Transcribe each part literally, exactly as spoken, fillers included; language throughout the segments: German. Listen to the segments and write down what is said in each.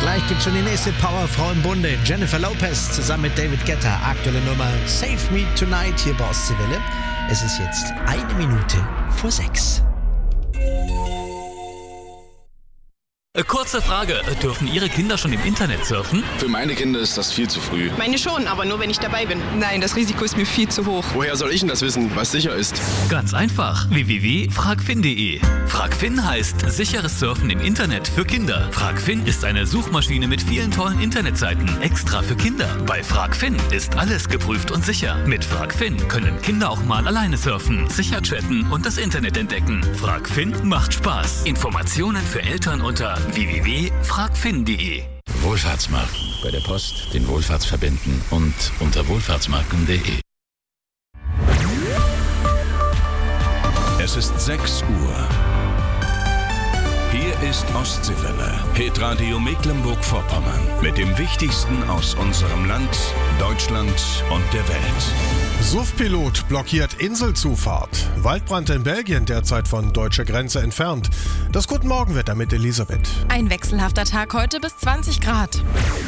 Gleich gibt's schon die nächste Powerfrau im Bunde. Jennifer Lopez zusammen mit David Guetta. Aktuelle Nummer Save Me Tonight hier bei Ostseewelle. Es ist jetzt eine Minute vor sechs. Kurze Frage, dürfen Ihre Kinder schon im Internet surfen? Für meine Kinder ist das viel zu früh. Meine schon, aber nur wenn ich dabei bin. Nein, das Risiko ist mir viel zu hoch. Woher soll ich denn das wissen, was sicher ist? Ganz einfach. w w w punkt fragfin punkt de. Fragfin heißt sicheres Surfen im Internet für Kinder. Fragfin ist eine Suchmaschine mit vielen tollen Internetseiten, extra für Kinder. Bei Fragfin ist alles geprüft und sicher. Mit Fragfin können Kinder auch mal alleine surfen, sicher chatten und das Internet entdecken. Fragfin macht Spaß. Informationen für Eltern unter w w w punkt fragfin punkt de. Wohlfahrtsmarken. Bei der Post, den Wohlfahrtsverbänden und unter wohlfahrtsmarken punkt de. Es ist sechs Uhr. Hier ist Ostseewelle, Hitradio Mecklenburg-Vorpommern. Mit dem Wichtigsten aus unserem Land, Deutschland und der Welt. S U V-Pilot blockiert Inselzufahrt. Waldbrand in Belgien, derzeit von deutscher Grenze entfernt. Das Guten Morgenwetter mit Elisabeth. Ein wechselhafter Tag heute bis zwanzig Grad.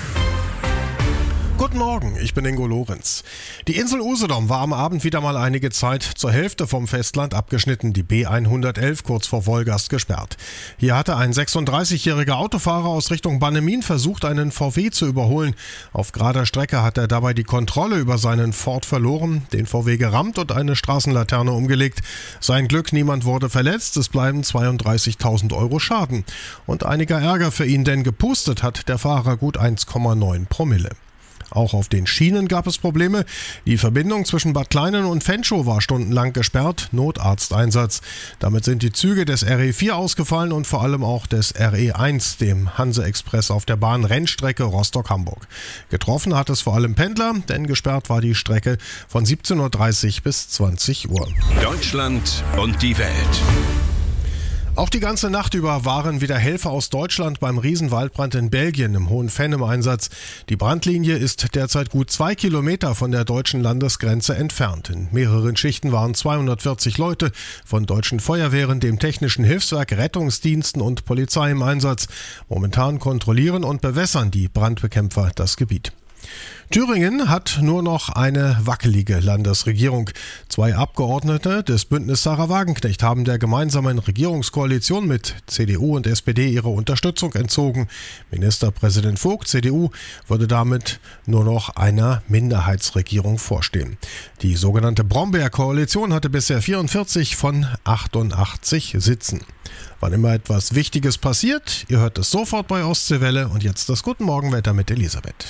Guten Morgen, ich bin Ingo Lorenz. Die Insel Usedom war am Abend wieder mal einige Zeit zur Hälfte vom Festland abgeschnitten, die B hundertelf kurz vor Wolgast gesperrt. Hier hatte ein sechsunddreißigjähriger Autofahrer aus Richtung Bannemin versucht, einen V W zu überholen. Auf gerader Strecke hat er dabei die Kontrolle über seinen Ford verloren, den V W gerammt und eine Straßenlaterne umgelegt. Sein Glück, niemand wurde verletzt, es bleiben zweiunddreißigtausend Euro Schaden. Und einiger Ärger für ihn, denn gepustet hat der Fahrer gut eins Komma neun Promille. Auch auf den Schienen gab es Probleme. Die Verbindung zwischen Bad Kleinen und Fenschow war stundenlang gesperrt, Notarzteinsatz. Damit sind die Züge des R E vier ausgefallen und vor allem auch des R E eins, dem Hanse-Express auf der Bahn-Rennstrecke Rostock-Hamburg. Getroffen hat es vor allem Pendler, denn gesperrt war die Strecke von siebzehn Uhr dreißig bis zwanzig Uhr. Deutschland und die Welt. Auch die ganze Nacht über waren wieder Helfer aus Deutschland beim Riesenwaldbrand in Belgien im Hohen Venn im Einsatz. Die Brandlinie ist derzeit gut zwei Kilometer von der deutschen Landesgrenze entfernt. In mehreren Schichten waren zweihundertvierzig Leute von deutschen Feuerwehren, dem Technischen Hilfswerk, Rettungsdiensten und Polizei im Einsatz. Momentan kontrollieren und bewässern die Brandbekämpfer das Gebiet. Thüringen hat nur noch eine wackelige Landesregierung. Zwei Abgeordnete des Bündnis Sarah Wagenknecht haben der gemeinsamen Regierungskoalition mit C D U und S P D ihre Unterstützung entzogen. Ministerpräsident Vogt, C D U, würde damit nur noch einer Minderheitsregierung vorstehen. Die sogenannte Brombeer-Koalition hatte bisher vierundvierzig von achtundachtzig Sitzen. Wann immer etwas Wichtiges passiert, ihr hört es sofort bei Ostseewelle und jetzt das Guten Morgenwetter mit Elisabeth.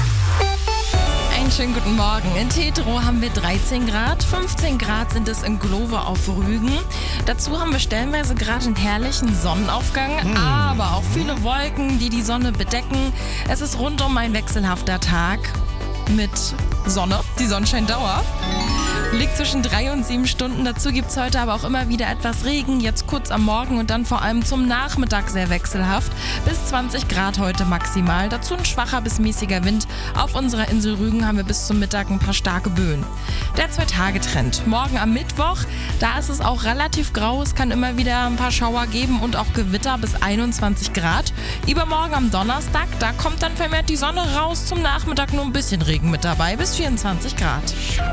Einen schönen guten Morgen. In Tetero haben wir dreizehn Grad, fünfzehn Grad sind es in Glowe auf Rügen. Dazu haben wir stellenweise gerade einen herrlichen Sonnenaufgang, hm. aber auch viele Wolken, die die Sonne bedecken. Es ist rundum ein wechselhafter Tag mit Sonne, die Sonnenscheindauer. Liegt zwischen drei und sieben Stunden. Dazu gibt es heute aber auch immer wieder etwas Regen. Jetzt kurz am Morgen und dann vor allem zum Nachmittag sehr wechselhaft. Bis zwanzig Grad heute maximal. Dazu ein schwacher bis mäßiger Wind. Auf unserer Insel Rügen haben wir bis zum Mittag ein paar starke Böen. Der Zwei-Tage-Trend. Morgen am Mittwoch, da ist es auch relativ grau. Es kann immer wieder ein paar Schauer geben und auch Gewitter bis einundzwanzig Grad. Übermorgen am Donnerstag, da kommt dann vermehrt die Sonne raus. Zum Nachmittag nur ein bisschen Regen mit dabei. Bis vierundzwanzig Grad.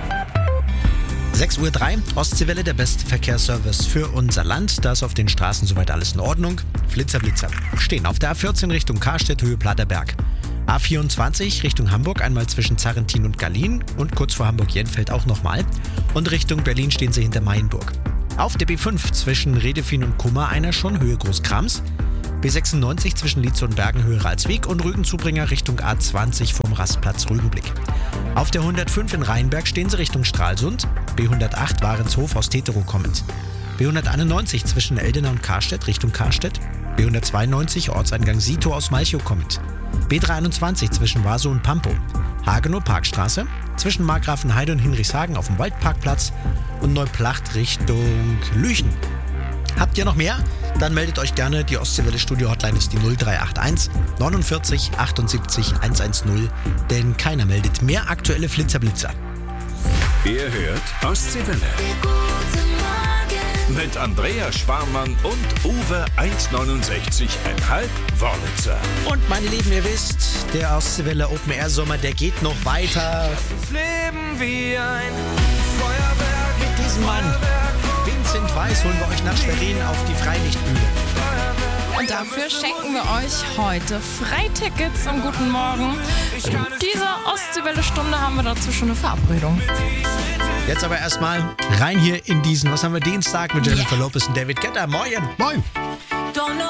sechs Uhr drei, Ostseewelle, der beste Verkehrsservice für unser Land. Da ist auf den Straßen soweit alles in Ordnung. Flitzer, Blitzer stehen auf der A vierzehn Richtung Karstedt, Höhe Platterberg. A vierundzwanzig Richtung Hamburg, einmal zwischen Zarrentin und Gallien und kurz vor Hamburg-Jenfeld auch nochmal. Und Richtung Berlin stehen sie hinter Mayenburg. Auf der B fünf zwischen Redefin und Kummer einer schon, Höhe Großkrams. B sechsundneunzig zwischen Lietzow und Bergen, Höhe Ralswiek und Rügenzubringer Richtung A zwanzig vom Rastplatz Rügenblick. Auf der hundertfünf in Rheinberg stehen sie Richtung Stralsund, B hundertacht Warenshof aus Tetero kommend. B hunderteinundneunzig zwischen Eldena und Karstedt Richtung Karstedt, B hundertzweiundneunzig Ortseingang Sito aus Malchow kommend. B dreihunderteinundzwanzig zwischen Warsow und Pampow, Hagenow Parkstraße, zwischen Markgrafenheide und Hinrichshagen auf dem Waldparkplatz und Neuplacht Richtung Lüchen. Habt ihr noch mehr? Dann meldet euch gerne. Die Ostseewelle Studio Hotline ist die null drei acht eins neunundvierzig achtundsiebzig hundertzehn, denn keiner meldet mehr aktuelle Flitzerblitzer. Ihr hört Ostseewelle. mit Andrea Sparmann und Uwe eins neunundsechzig Komma fünf Wörlitzer. Und meine Lieben, ihr wisst, der Ostseewelle Open Air Sommer, der geht noch weiter. Das Leben wie ein Feuerwerk. Mit diesem Mann, Vincent Weiss, holen wir euch nach Schwerin auf die Freilichtbühne. Und dafür schenken wir euch heute Freitickets am Guten Morgen. In dieser Ostseewelle-Stunde haben wir dazu schon eine Verabredung. Jetzt aber erstmal rein hier in diesen, was haben wir, Dienstag mit Jennifer Lopez und David Guetta. Moin! Moin!